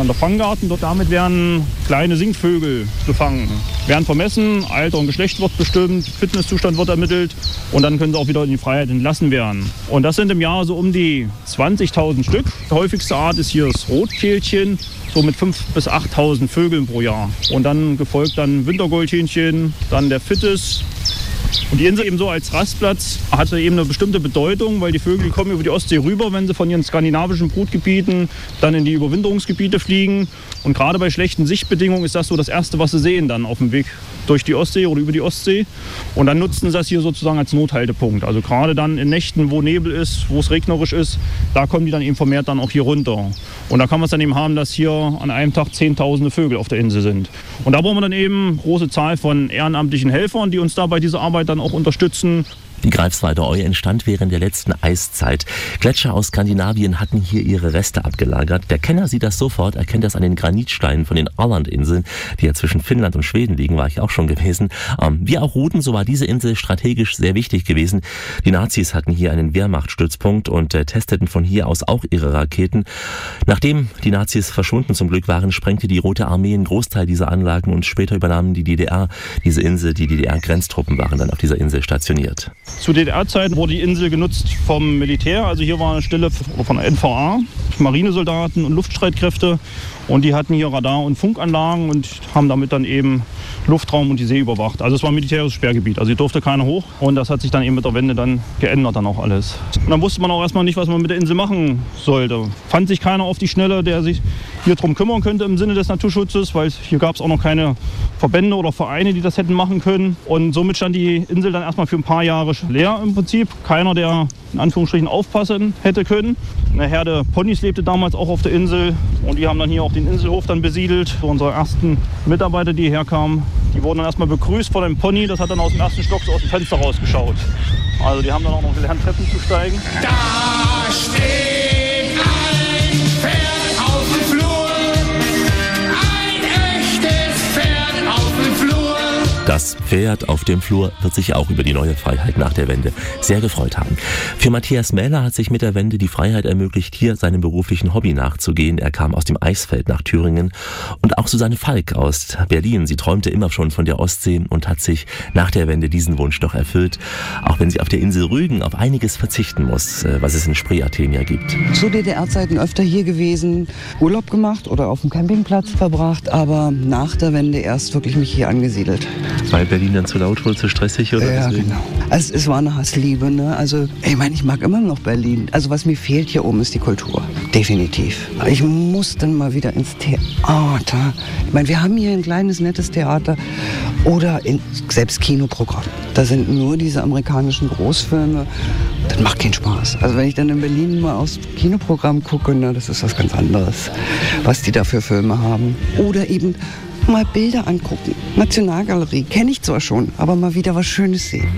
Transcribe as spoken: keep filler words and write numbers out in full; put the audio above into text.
sogenannter Fanggarten. Dort damit werden kleine Singvögel gefangen. Werden vermessen, Alter und Geschlecht wird bestimmt, Fitnesszustand wird ermittelt und dann können sie auch wieder in die Freiheit entlassen werden. Und das sind im Jahr so um die zwanzigtausend Stück. Die häufigste Art ist hier das Rotkehlchen, so mit fünftausend bis achttausend Vögeln pro Jahr. Und dann gefolgt dann Wintergoldhähnchen, dann der Fittis. Und die Insel eben so als Rastplatz hatte eben eine bestimmte Bedeutung, weil die Vögel kommen über die Ostsee rüber, wenn sie von ihren skandinavischen Brutgebieten dann in die Überwinterungsgebiete fliegen. Und gerade bei schlechten Sichtbedingungen ist das so das Erste, was sie sehen dann auf dem Weg durch die Ostsee oder über die Ostsee. Und dann nutzen sie das hier sozusagen als Nothaltepunkt. Also gerade dann in Nächten, wo Nebel ist, wo es regnerisch ist, da kommen die dann eben vermehrt dann auch hier runter. Und da kann man es dann eben haben, dass hier an einem Tag Zehntausende Vögel auf der Insel sind. Und da brauchen wir dann eben eine große Zahl von ehrenamtlichen Helfern, die uns da bei dieser Arbeit dann auch unterstützen. Die Greifswalder Eu entstand während der letzten Eiszeit. Gletscher aus Skandinavien hatten hier ihre Reste abgelagert. Der Kenner sieht das sofort, erkennt das an den Granitsteinen von den Ålandinseln, die ja zwischen Finnland und Schweden liegen, war ich auch schon gewesen. Ähm, wie auch Ruden, so war diese Insel strategisch sehr wichtig gewesen. Die Nazis hatten hier einen Wehrmachtstützpunkt und äh, testeten von hier aus auch ihre Raketen. Nachdem die Nazis verschwunden zum Glück waren, sprengte die Rote Armee einen Großteil dieser Anlagen und später übernahmen die D D R diese Insel. Die D D R-Grenztruppen waren dann auf dieser Insel stationiert. Zu D D R-Zeiten wurde die Insel genutzt vom Militär. Also hier war eine Stelle von der N V A, Marinesoldaten und Luftstreitkräfte. Und die hatten hier Radar- und Funkanlagen und haben damit dann eben Luftraum und die See überwacht. Also es war ein militärisches Sperrgebiet. Also hier durfte keiner hoch. Und das hat sich dann eben mit der Wende dann geändert dann auch alles. Und dann wusste man auch erstmal nicht, was man mit der Insel machen sollte. Fand sich keiner auf die Schnelle, der sich hier drum kümmern könnte im Sinne des Naturschutzes, weil hier gab es auch noch keine Verbände oder Vereine, die das hätten machen können. Und somit stand die Insel dann erstmal für ein paar Jahre leer im Prinzip. Keiner, der in Anführungsstrichen aufpassen hätte können. Eine Herde Ponys lebte damals auch auf der Insel und die haben dann hier auch den Inselhof dann besiedelt. Unsere ersten Mitarbeiter, die hierher kamen, die wurden dann erstmal begrüßt von einem Pony. Das hat dann aus dem ersten Stock so aus dem Fenster rausgeschaut. Also die haben dann auch noch gelernt, Treppen zu steigen. Da steht ein Pferd auf dem Flur, ein echtes Pferd auf dem Flur. Das Pferd auf dem Flur wird sich auch über die neue Freiheit nach der Wende sehr gefreut haben. Für Matthias Mähler hat sich mit der Wende die Freiheit ermöglicht, hier seinem beruflichen Hobby nachzugehen. Er kam aus dem Eisfeld nach Thüringen. Und auch Susanne Falk aus Berlin. Sie träumte immer schon von der Ostsee und hat sich nach der Wende diesen Wunsch doch erfüllt. Auch wenn sie auf der Insel Rügen auf einiges verzichten muss, was es in Spree-Artemia gibt. Zu D D R-Zeiten öfter hier gewesen, Urlaub gemacht oder auf dem Campingplatz verbracht, aber nach der Wende erst wirklich mich hier angesiedelt. Weil Berlin dann zu laut wurde, zu stressig oder Ja, deswegen? genau. Also es war eine Hassliebe, ne? Also ich meine, ich mag immer noch Berlin. Also was mir fehlt hier oben ist die Kultur. Definitiv. Ich muss dann mal wieder ins Theater. Ich meine, wir haben hier ein kleines, nettes Theater oder in, selbst Kinoprogramm. Da sind nur diese amerikanischen Großfilme. Das macht keinen Spaß. Also wenn ich dann in Berlin mal aufs Kinoprogramm gucke, ne, das ist was ganz anderes, was die da für Filme haben. Oder eben mal Bilder angucken. Nationalgalerie kenne ich zwar schon, aber mal wieder was Schönes sehen.